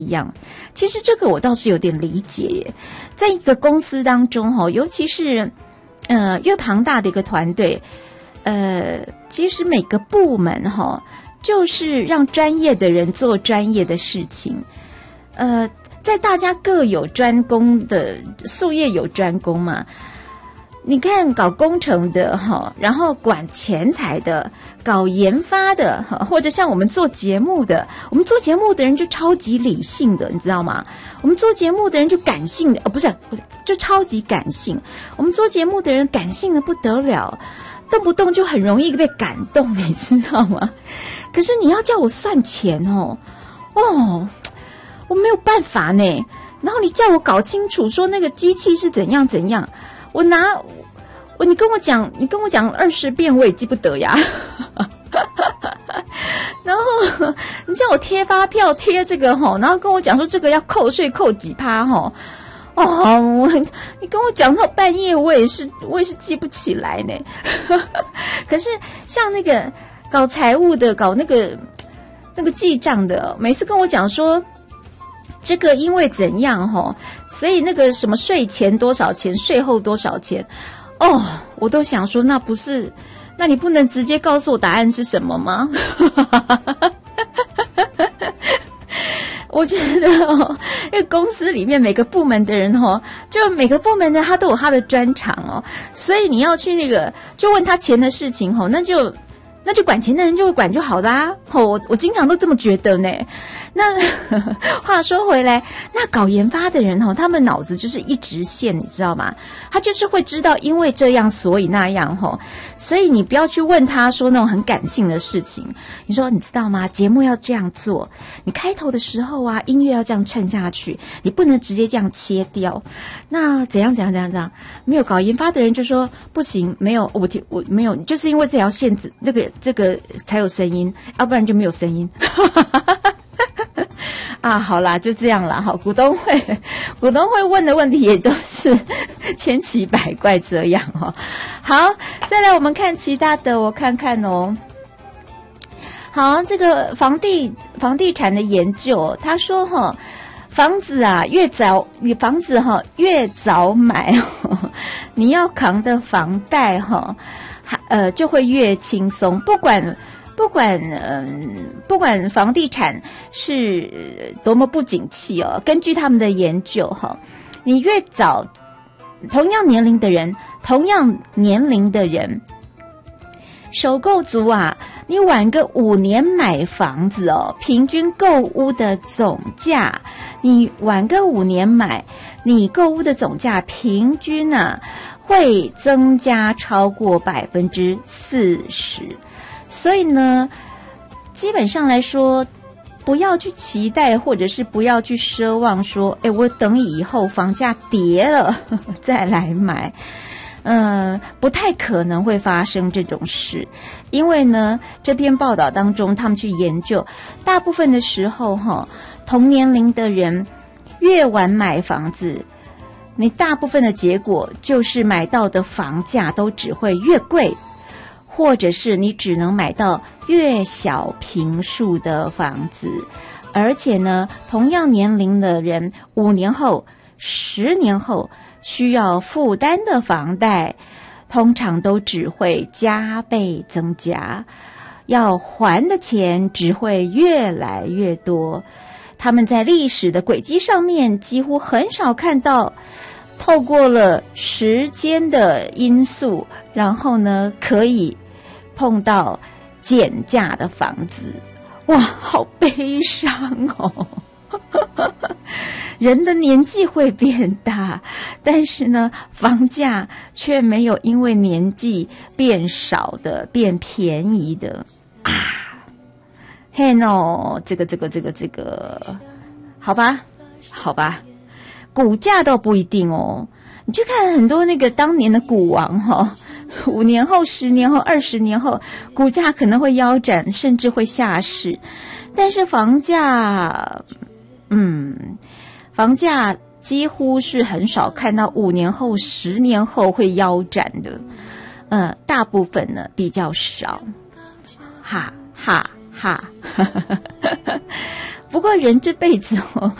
一样。其实这个我倒是有点理解耶，在一个公司当中尤其是越庞大的一个团队，其实每个部门就是让专业的人做专业的事情，在大家各有专攻的，术业有专攻嘛。你看搞工程的然后管钱财的，搞研发的或者像我们做节目的，我们做节目的人就超级理性的，你知道吗？我们做节目的人就感性的，不是就超级感性。我们做节目的人感性的不得了，动不动就很容易被感动，你知道吗？可是你要叫我算钱我没有办法呢。然后你叫我搞清楚说那个机器是怎样怎样，你跟我讲20遍我也记不得呀。然后你叫我贴发票贴这个然后跟我讲说这个要扣税扣几%你跟我讲到半夜我也是记不起来呢。可是像那个搞财务的，搞那个记账的，每次跟我讲说这个因为怎样所以那个什么税前多少钱，税后多少钱我都想说那你不能直接告诉我答案是什么吗？我觉得因为公司里面每个部门的人就每个部门呢他都有他的专长所以你要去就问他钱的事情那就管钱的人就会管就好啦我经常都这么觉得呢。那话说回来，那搞研发的人他们脑子就是一直线，你知道吗？他就是会知道因为这样所以那样所以你不要去问他说那种很感性的事情。你说你知道吗？节目要这样做，你开头的时候音乐要这样衬下去，你不能直接这样切掉。那怎样？没有搞研发的人就说不行，没有我没有，就是因为这条线子这个才有声音，要不然就没有声音。好啦，就这样啦。股东会问的问题也都是千奇百怪这样好，再来我们看其他的，我看看好，这个房地产的研究，他说房子越早买你要扛的房贷就会越轻松，不管房地产是多么不景气根据他们的研究你越早，同样年龄的人首购族你晚个5年买房子平均购屋的总价，你晚个5年买，你购屋的总价平均会增加超过40%。所以呢，基本上来说，不要去期待，或者是不要去奢望说，我等以后房价跌了再来买。不太可能会发生这种事，因为呢，这篇报道当中他们去研究，大部分的时候同年龄的人越晚买房子，你大部分的结果就是买到的房价都只会越贵，或者是你只能买到越小坪数的房子。而且呢，同样年龄的人5年后、10年后需要负担的房贷通常都只会加倍增加，要还的钱只会越来越多。他们在历史的轨迹上面几乎很少看到透过了时间的因素，然后呢可以碰到减价的房子。哇，好悲伤哦。人的年纪会变大，但是呢，房价却没有因为年纪变少的变便宜的嘿喏，这个，好吧，股价倒不一定哦。你去看很多那个当年的股王5年后、10年后、20年后，股价可能会腰斩，甚至会下市。但是房价几乎是很少看到5年后、10年后会腰斩的，大部分呢比较少，哈哈哈。 不过人这辈子